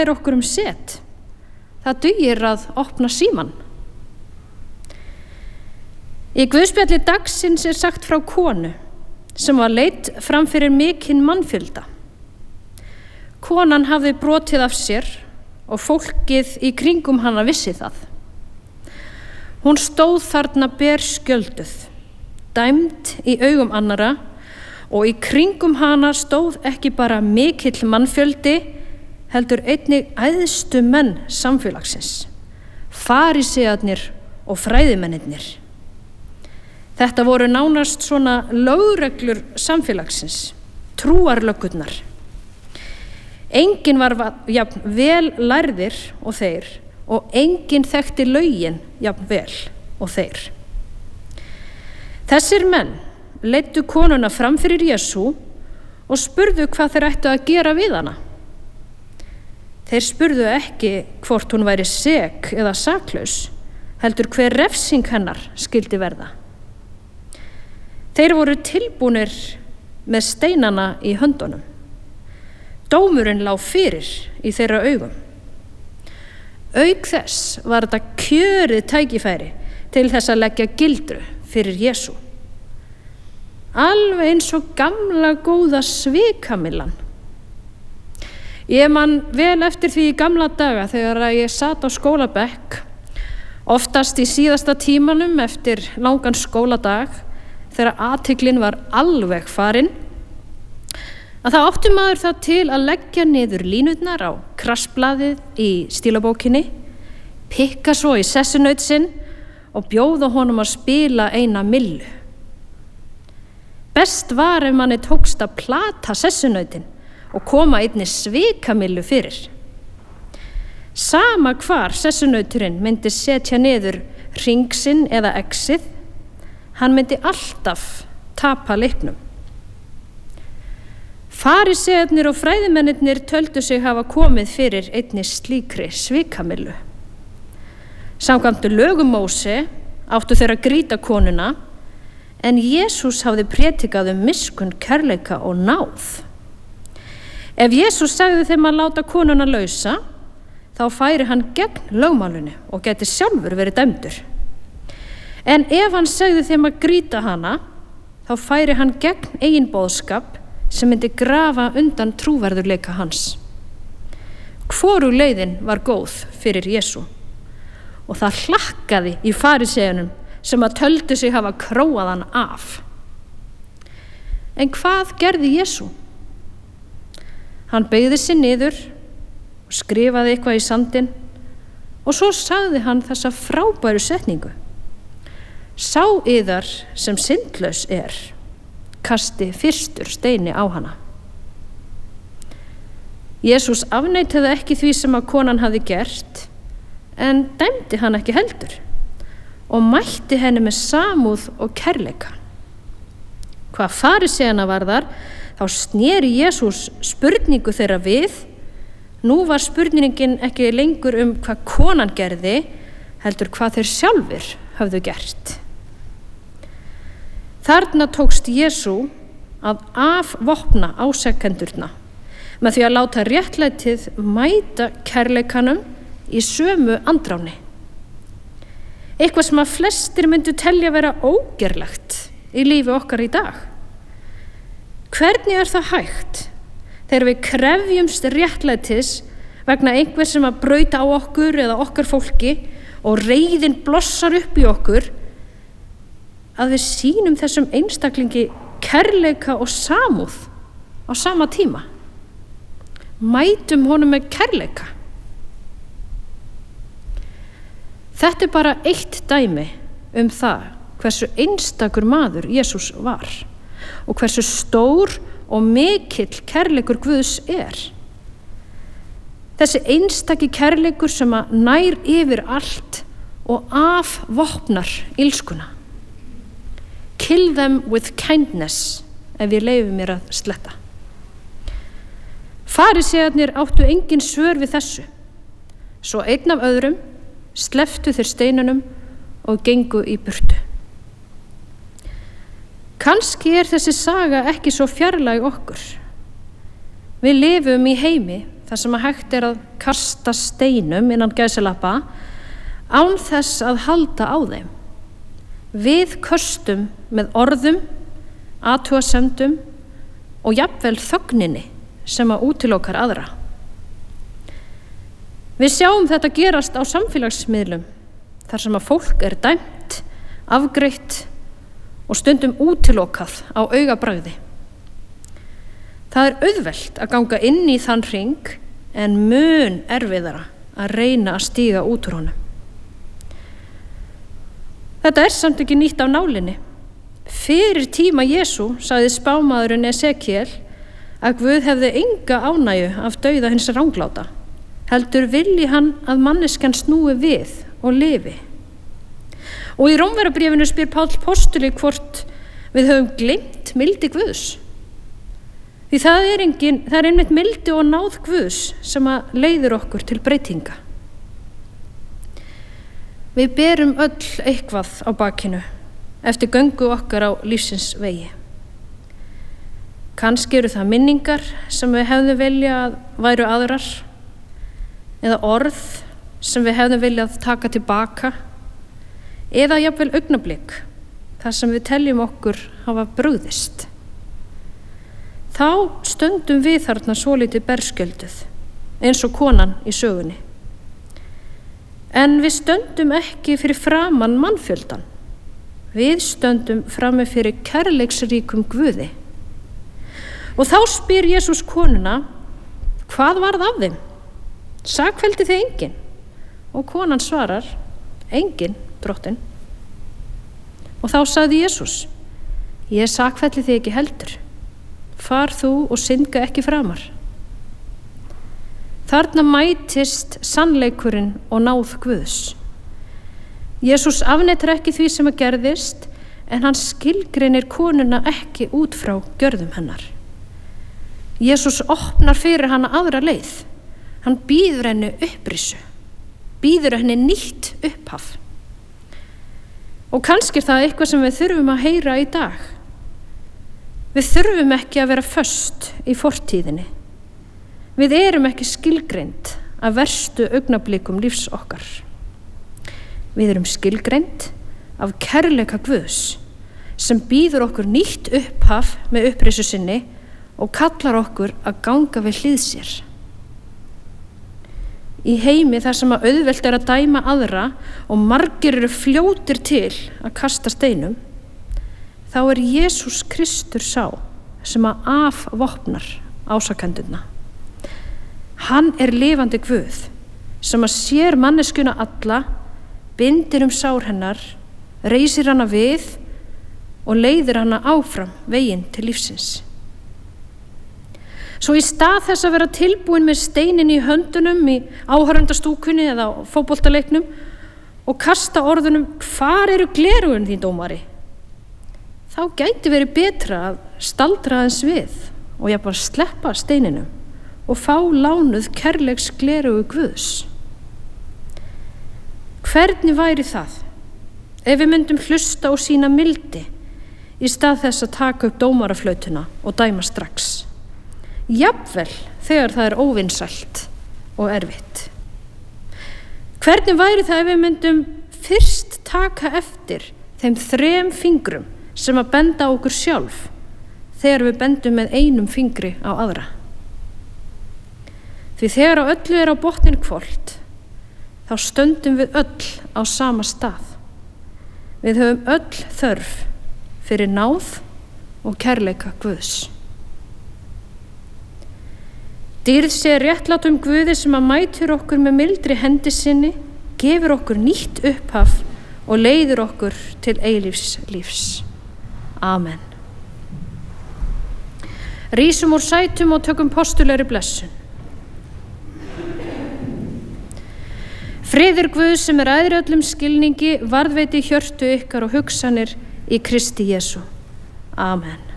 færa okkur set. Það dugir að opna símann. Í Guðspjalli dagsins sagt frá konu sem var leidd fram fyrir mikinn mannfjölda. Konan hafði brotið af sér og fólkið í kringum hana vissi það. Hún stóð þarna berskjölduð, dæmd í augum annara og í kringum hana stóð ekki bara mikill mannfjöldi, heldur einnig æðstu menn samfélagsins, farísearnir og fræðimennirnir. Þetta voru nánast svona lögreglur samfélagsins, trúarlöggurnar. Enginn var jafn vel lærðir og þeir og enginn þekkti lögin jafn vel og þeir. Þessir menn leiddu konuna fram fyrir Jesú og spurðu hvað þeir ættu að gera við hana. Þeir spurðu ekki hvort hún væri sek eða saklaus, heldur hver refsing hennar skyldi verða. Þeir voru tilbúnir með steinana í höndunum. Dómurinn lá fyrir í þeirra augum. Auk þess var þetta kjörið tækifæri til þess að leggja gildru fyrir Jesú. Alveg eins og gamla góða svikamyllan. Ég man vel eftir því í gamla daga þegar ég sat á skólabekk, oftast í síðasta tímanum eftir langan skóladag, þegar athyglin var alveg farin, að það átti maður það til að leggja niður línurnar á krassblaðið í stílabókinni, pikka svo í sessunaut sinn og bjóða honum að spila eina myllu. Best var ef manni tókst að plata sessunautin og koma einni svikamyllu fyrir. Sama hvar sessunauturinn myndi setja niður hring sinn eða exið, hann myndi alltaf tapa leiknum. Farísearnir og fræðimennirnir töldu sig hafa komið fyrir einni slíkri svikamyllu. Samkvæmt lögum Móse áttu þeir að grýta konuna, en Jesús hafði prédikað miskunn, kærleika og náð. Ef Jesús sagði þeim að láta konuna lausa, þá færi hann gegn lögmálinu og gæti sjálfur verið dæmdur. En ef hann segði þeim að grýta hana, þá færi hann gegn eigin boðskap sem myndi grafa undan trúverðurleika hans. Hvorug leiðin var góð fyrir Jesú og það hlakkaði í faríseunum sem að töldu sig hafa króað hann af. En hvað gerði Jesú? Hann beygði sig niður og skrifaði eitthvað í sandinn og svo sagði hann þessa frábæru setningu: Sá yðar sem syndlaus kasti fyrstur steini á hana. Jesús afneitaði ekki því sem að konan hafði gert, en dæmdi hann ekki heldur og mætti henni með samúð og kærleika. Hvað faríseana varðar, þá sneri Jesús spurningu þeirra við. Nú var spurningin ekki lengur hvað konan gerði, heldur hvað þeir sjálfir höfðu gert. Þarna tókst Jesú að afvopna ásekendurna með því að láta réttlætið mæta kærleikanum í sömu andráni. Eitthvað sem að flestir myndu telja vera ógerlegt í lífi okkar í dag. Hvernig það hægt þegar við krefjumst réttlætis vegna einhver sem að brauta á okkur eða okkar fólki og reiðin blossar upp í okkur, að við sýnum þessum einstaklingi kærleika og samúð á sama tíma? Mætum honum með kærleika. Þetta bara eitt dæmi það hversu einstakur maður Jesús var og hversu stór og mikill kærleikur Guðs Þessi einstaki kærleikur sem að nær yfir allt og afvopnar ilskuna. Kill them with kindness, ef ég leyfi mér að sletta. Farísearnir áttu engin svör við þessu. Svo einn af öðrum slepptu þeir steinunum og gengu í burtu. Kannski þessi saga ekki svo fjarlæg okkur. Við lifum í heimi þar sem hægt að kasta steinum innan gæsalappa án þess að halda á þeim. Við köstum með orðum, athugasemdum og jafnvel þögninni sem að útilokar aðra. Við sjáum þetta gerast á samfélagsmiðlum þar sem að fólk er dæmt, afgreitt og stundum útilokað á augabragði. Það er auðvelt að ganga inn í þann hring en mun erfiðara að reyna að stíga út úr honum. Þetta er samt ekki nýtt af nálinni. Fyrir tíma Jesú sagði spámaðurinn Esekiel að Guð hefði enga ánægju af dauða hins rangláta, heldur vilji hann að manneskjan snúi við og lifi. Og í Rómverjabréfinu spyr Páll postuli hvort við höfum gleymt mildi Guðs. Því það er einmitt mildi og náð Guðs sem að leiðir okkur til breytinga. Við berum öll eitthvað á bakinu eftir göngu okkar á lífsins vegi. Kannski eru það minningar sem við hefðum viljað væru aðrar, eða orð sem við hefðum viljað taka tilbaka, eða jafnvel augnablik þar sem við teljum okkur hafa brugðist. Þá stöndum við þarna svolítið berskjölduð, eins og konan í sögunni. En við stöndum ekki fyrir framan mannfjöldan. Við stöndum frammi fyrir kærleiksríkum Guði. Og þá spyr Jesús konuna, hvað varð af þeim? Sakfelldi þið enginn? Og konan svarar, enginn, drottin. Og þá sagði Jesús, ég sakfelli þig ekki heldur. Far þú og syndga ekki framar. Þarna mætist sannleikurinn og náð Guðs. Jesús afneitar ekki því sem að gerðist, en hann skilgreinir konuna ekki út frá gjörðum hennar. Jesús opnar fyrir hana aðra leið. Hann býður henni upprissu, býður henni nýtt upphaf. Og kannski er það eitthvað sem við þurfum að heyra í dag. Við þurfum ekki að vera föst í fortíðinni. Við erum ekki skilgreind af verstu augnablikum lífs okkar. Við erum skilgreind af kærleika Guðs sem býður okkur nýtt upphaf með upprissu sinni og kallar okkur að ganga við hlið sér. Í heimi þar sem að auðvelt er að dæma aðra og margir eru fljótir til að kasta steinum, þá er Jesús Kristur sá sem að afvopnar ásakendurna. Hann er lifandi Guð sem að sér manneskjuna alla, bindir sár hennar, reisir hana við og leiðir hana áfram veginn til lífsins. Svo í stað þess að vera tilbúin með steinin í höndunum í áhorfendastúkunni eða á fótboltaleiknum og kasta orðunum, hvar eru gleraugun þín, dómari? Þá gæti verið betra að staldra aðeins við og jafnvel sleppa steininum og fá lánuð kærleiks gleraugu Guðs. Hvernig væri það ef við myndum hlusta og sýna mildi í stað þess að taka upp dómaraflautuna og dæma strax, jafnvel þegar það er óvinsælt og erfitt? Hvernig væri það ef við myndum fyrst taka eftir þeim 3 fingrum sem að benda á okkur sjálf þegar við bendum með einum fingri á aðra? Því þegar á öllu er á botninn hvolft, þá stöndum við öll á sama stað. Við höfum öll þörf fyrir náð og kærleika Guðs. Dýrð sé réttlátum Guði sem að mætir okkur með mildri hendi sinni, gefur okkur nýtt upphaf og leiðir okkur til eilífs lífs. Amen. Rísum úr sætum og tökum postulegri blessun. Friður Guðs sem er æðri öllum skilningi varðveiti hjörtu ykkar og hugsanir í Kristi Jesú. Amen.